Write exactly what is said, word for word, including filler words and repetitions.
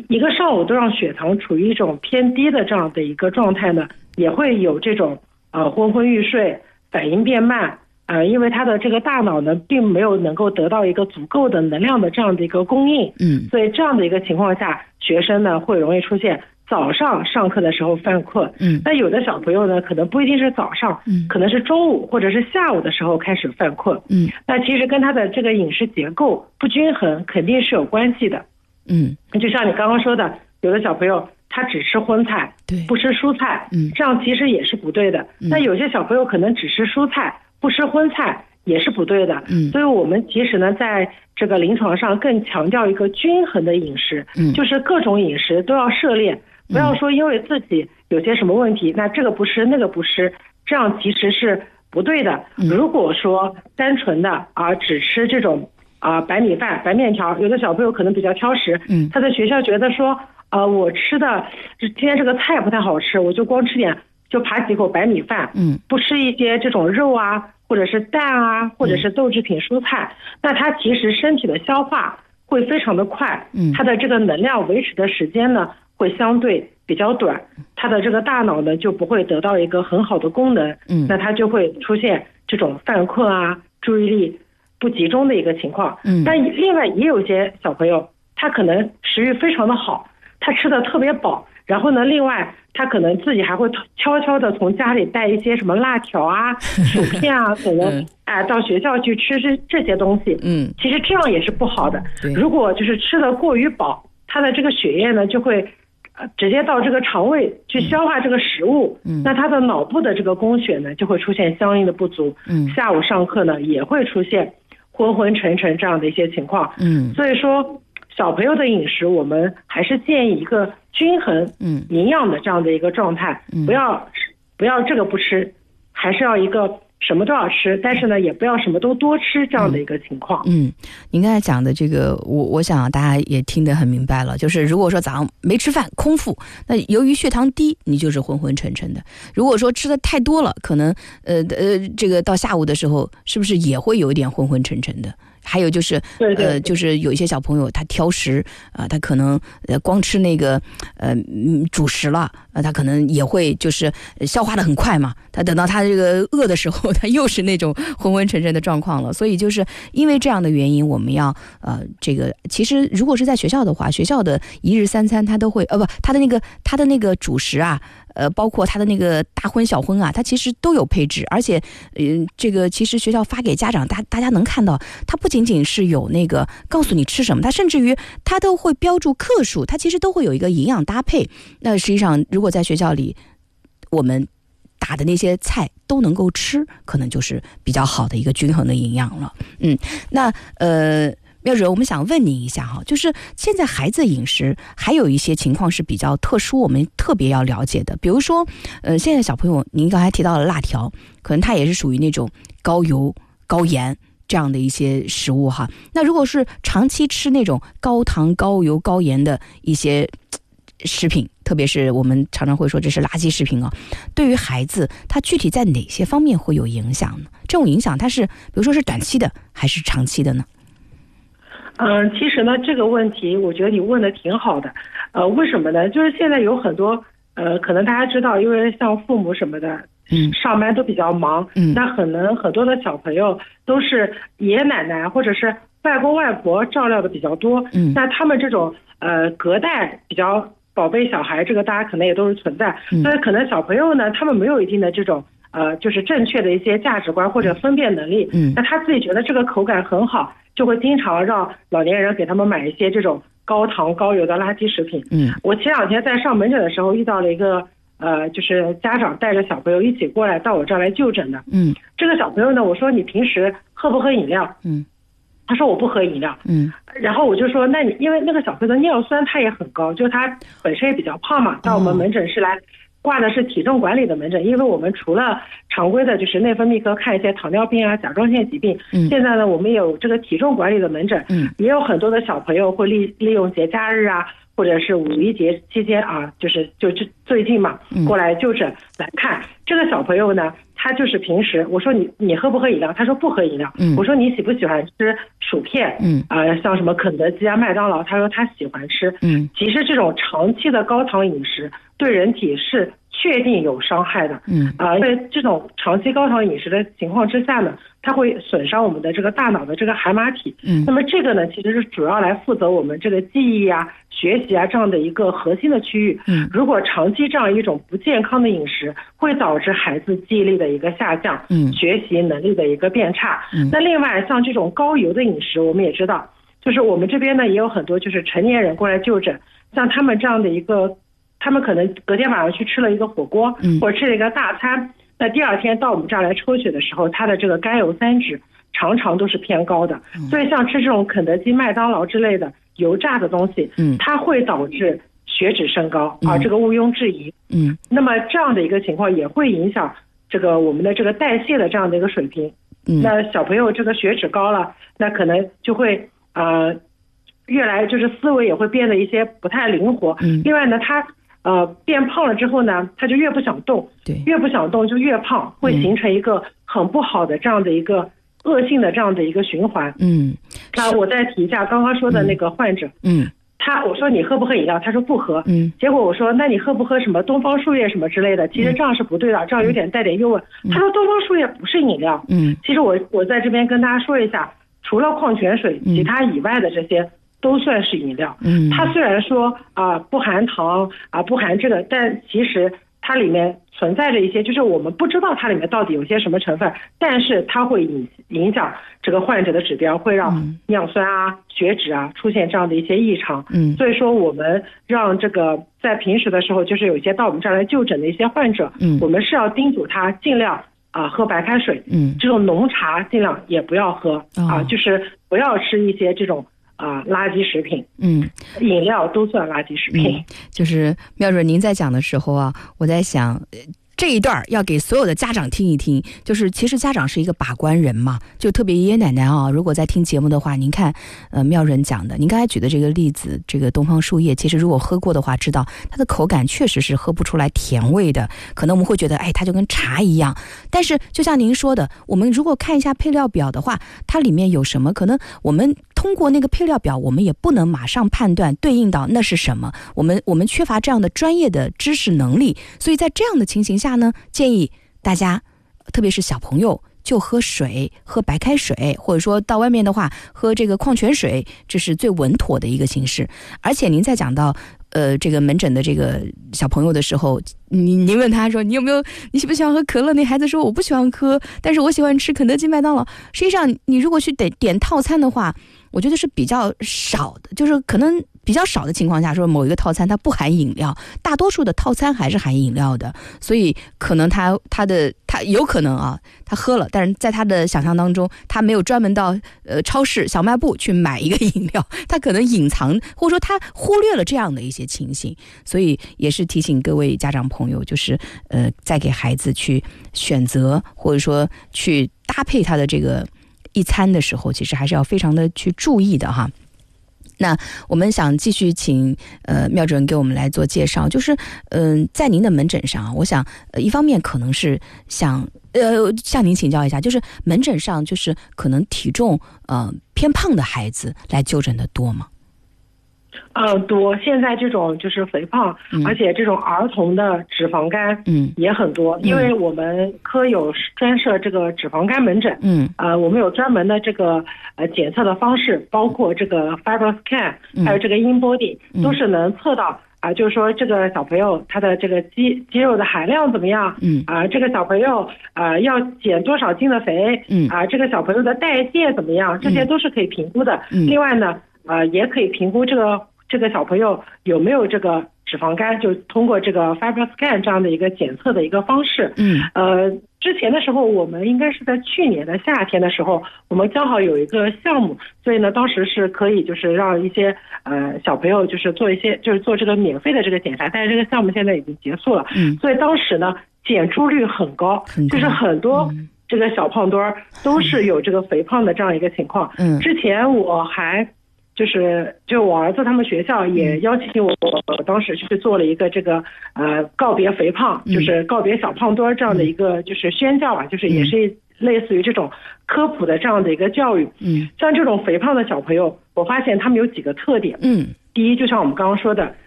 一个上午都让血糖处于一种偏低的这样的一个状态呢，也会有这种呃昏昏欲睡、反应变慢。呃，因为他的这个大脑呢，并没有能够得到一个足够的能量的这样的一个供应， 嗯， 所以这样的一个情况下，学生呢会容易出现早上上课的时候犯困， 嗯， 那有的小朋友呢，可能不一定是早上， 嗯， 可能是中午或者是下午的时候开始犯困， 嗯， 那其实跟他的这个饮食结构不均衡肯定是有关系的， 嗯， 就像你刚刚说的，有的小朋友他只吃荤菜， 对， 不吃蔬菜， 嗯， 这样其实也是不对的。 嗯、 那有些小朋友可能只吃蔬菜，不吃荤菜，也是不对的。 嗯， 所以我们其实呢，在这个临床上更强调一个均衡的饮食， 嗯， 就是各种饮食都要涉猎，不要说因为自己有些什么问题，那这个不吃那个不吃，这样其实是不对的。 嗯、 如果说单纯的啊只吃这种啊白米饭、白面条，有的小朋友可能比较挑食， 嗯， 他在学校觉得说。呃，我吃的今天这个菜不太好吃，我就光吃点，就扒几口白米饭， 嗯， 不吃一些这种肉啊，或者是蛋啊，或者是豆制品、蔬菜，嗯、那它其实身体的消化会非常的快， 嗯， 它的这个能量维持的时间呢会相对比较短，它的这个大脑呢就不会得到一个很好的功能， 嗯， 那它就会出现这种犯困啊、注意力不集中的一个情况， 嗯， 但另外也有些小朋友，他可能食欲非常的好。他吃的特别饱，然后呢，另外他可能自己还会悄悄的从家里带一些什么辣条啊、薯片啊等等，哎、呃，到学校去吃这这些东西。 嗯， 其实这样也是不好的。如果就是吃的过于饱，他的这个血液呢就会呃直接到这个肠胃去消化这个食物， 嗯， 那他的脑部的这个供血呢就会出现相应的不足。 嗯， 下午上课呢也会出现昏昏沉沉这样的一些情况。 嗯， 所以说。小朋友的饮食，我们还是建议一个均衡、嗯，营养的这样的一个状态，嗯、不要不要这个不吃，还是要一个什么都要吃，但是呢，也不要什么都多吃这样的一个情况。 嗯，嗯您刚才讲的这个，我我想大家也听得很明白了，就是如果说早上没吃饭，空腹，那由于血糖低，你就是昏昏沉沉的；如果说吃的太多了，可能呃呃，这个到下午的时候，是不是也会有一点昏昏沉沉的？还有就是， 对对呃，就是有一些小朋友他挑食啊、呃，他可能呃光吃那个呃主食了，呃，他可能也会就是消化的很快嘛。他等到他这个饿的时候，他又是那种昏昏沉沉的状况了。所以就是因为这样的原因，我们要呃这个其实如果是在学校的话，学校的一日三餐他都会呃不他的那个他的那个主食啊。呃，包括他的那个大荤小荤啊，他其实都有配置，而且，嗯、呃，这个其实学校发给家长，大大家能看到，他不仅仅是有那个告诉你吃什么，他甚至于他都会标注克数，他其实都会有一个营养搭配。那实际上，如果在学校里，我们打的那些菜都能够吃，可能就是比较好的一个均衡的营养了。嗯，那呃。妙主任，我们想问您一下哈，就是现在孩子饮食还有一些情况是比较特殊，我们特别要了解的。比如说，呃，现在小朋友，您刚才提到了辣条，可能它也是属于那种高油、高盐这样的一些食物哈。那如果是长期吃那种高糖、高油、高盐的一些食品，特别是我们常常会说这是垃圾食品啊，对于孩子，他具体在哪些方面会有影响呢？这种影响它是，比如说是短期的还是长期的呢？ 嗯，其实呢，这个问题我觉得你问的挺好的。呃，为什么呢？就是现在有很多呃，可能大家知道，因为像父母什么的， 嗯， 上班都比较忙， 嗯， 那可能很多的小朋友都是爷爷奶奶或者是外公外婆照料的比较多， 嗯， 那他们这种呃隔代比较宝贝小孩，这个大家可能也都是存在， 嗯， 但是可能小朋友呢，他们没有一定的这种。呃，就是正确的一些价值观或者分辨能力， 嗯， 那他自己觉得这个口感很好，就会经常让老年人给他们买一些这种高糖高油的垃圾食品。 嗯， 我前两天在上门诊的时候遇到了一个呃，就是家长带着小朋友一起过来到我这儿来就诊的。 嗯， 这个小朋友呢，我说你平时喝不喝饮料？ 嗯， 他说我不喝饮料。 嗯， 然后我就说，那你因为那个小朋友的尿酸他也很高，就他本身也比较胖嘛，到我们门诊室来。挂的是体重管理的门诊，因为我们除了常规的就是内分泌科看一些糖尿病啊、甲状腺疾病，嗯，现在呢我们有这个体重管理的门诊，嗯，也有很多的小朋友会利利用节假日啊，或者是五一节期间啊，就是就最近嘛，过来就诊来看。这个小朋友呢， 他就是平时我说你你喝不喝饮料，他说不喝饮料。嗯，我说你喜不喜欢吃薯片？嗯，啊、呃，像什么肯德基啊、麦当劳，他说他喜欢吃。嗯，其实这种长期的高糖饮食对人体是确定有伤害的。嗯，啊、呃，因为这种长期高糖饮食的情况之下呢，它会损伤我们的这个大脑的这个海马体。嗯，那么这个呢，其实是主要来负责我们这个记忆啊、学习啊这样的一个核心的区域。嗯，如果长期这样一种不健康的饮食，会导致孩子记忆力的一个下降，嗯，学习能力的一个变差。嗯，那另外像这种高油的饮食，我们也知道，就是我们这边呢也有很多就是成年人过来就诊，像他们这样的一个。他们可能隔天晚上去吃了一个火锅，嗯，或者吃了一个大餐，那第二天到我们这儿来抽血的时候，他的这个甘油三酯常常都是偏高的。嗯，所以像吃这种肯德基、麦当劳之类的油炸的东西，嗯，它会导致血脂升高，嗯，啊，这个毋庸置疑。嗯，那么这样的一个情况也会影响这个我们的这个代谢的这样的一个水平。嗯，那小朋友这个血脂高了，那可能就会呃越来就是思维也会变得一些不太灵活。嗯，另外呢，他呃，变胖了之后呢，他就越不想动，对，越不想动就越胖，会形成一个很不好的这样的一个恶性的这样的一个循环。嗯，那我再提一下刚刚说的那个患者，嗯，他我说你喝不喝饮料，他说不喝，嗯，结果我说那你喝不喝什么东方树叶什么之类的，其实这样是不对的，这样有点带点诱问。嗯，他说东方树叶不是饮料，嗯，其实我我在这边跟大家说一下，除了矿泉水，其他以外的这些。都算是饮料。嗯，它虽然说啊、呃、不含糖啊、呃、不含这个，但其实它里面存在着一些，就是我们不知道它里面到底有些什么成分，但是它会影影响这个患者的指标，会让尿酸啊、血脂啊出现这样的一些异常。嗯，所以说我们让这个在平时的时候，就是有一些到我们这儿来就诊的一些患者，嗯，我们是要叮嘱他尽量啊、呃、喝白开水。嗯，这种浓茶尽量也不要喝。哦、啊，就是不要吃一些这种。啊、呃，垃圾食品，嗯，饮料都算垃圾食品。 嗯、就是妙准，您在讲的时候啊，我在想。这一段要给所有的家长听一听，就是其实家长是一个把关人嘛，就特别爷爷奶奶啊，如果在听节目的话，您看，呃，妙人讲的，您刚才举的这个例子，这个东方树叶，其实如果喝过的话，知道它的口感确实是喝不出来甜味的，可能我们会觉得，哎，它就跟茶一样。但是就像您说的，我们如果看一下配料表的话，它里面有什么，可能我们通过那个配料表，我们也不能马上判断对应到那是什么，我们我们缺乏这样的专业的知识能力，所以在这样的情形下呢，建议大家特别是小朋友就喝水，喝白开水，或者说到外面的话喝这个矿泉水，这是最稳妥的一个形式。而且您在讲到呃这个门诊的这个小朋友的时候，您您问他说你有没有你喜不喜欢喝可乐，那孩子说我不喜欢喝，但是我喜欢吃肯德基麦当劳。实际上你如果去点点套餐的话，我觉得是比较少的，就是可能比较少的情况下说某一个套餐它不含饮料，大多数的套餐还是含饮料的，所以可能他他的他有可能啊他喝了，但是在他的想象当中他没有专门到呃超市小卖部去买一个饮料，他可能隐藏或者说他忽略了这样的一些情形，所以也是提醒各位家长朋友，就是呃在给孩子去选择或者说去搭配他的这个一餐的时候，其实还是要非常的去注意的哈。那我们想继续请呃妙主任给我们来做介绍，就是嗯、呃，在您的门诊上，我想呃一方面可能是想呃向您请教一下，就是门诊上就是可能体重呃偏胖的孩子来就诊的多吗？ 呃，多。现在这种就是肥胖，嗯、而且这种儿童的脂肪肝，嗯，也很多。嗯、因为我们科有专设这个脂肪肝门诊，嗯，呃，我们有专门的这个呃检测的方式，包括这个 FibroScan，嗯、还有这个 InBody，嗯、都是能测到啊、呃，就是说这个小朋友他的这个肌肌肉的含量怎么样，嗯，啊、呃，这个小朋友啊、呃、要减多少斤的肥，嗯，啊、呃，这个小朋友的代谢怎么样，这些都是可以评估的。嗯，另外呢。呃，也可以评估这个这个小朋友有没有这个脂肪肝，就通过这个 FibroScan 这样的一个检测的一个方式。嗯，呃，之前的时候，我们应该是在去年的夏天的时候，我们刚好有一个项目，所以呢，当时是可以就是让一些呃小朋友就是做一些就是做这个免费的这个检查，但是这个项目现在已经结束了。嗯，所以当时呢，检出率很高，很高就是很多。嗯这个小胖墩儿都是有这个肥胖的这样一个情况。嗯，之前我还就是就我儿子他们学校也邀请我，我当时去做了一个这个呃告别肥胖，就是告别小胖墩这样的一个就是宣教吧，就是也是类似于这种科普的这样的一个教育。嗯，像这种肥胖的小朋友，我发现他们有几个特点。嗯，第一，就像我们刚刚说的，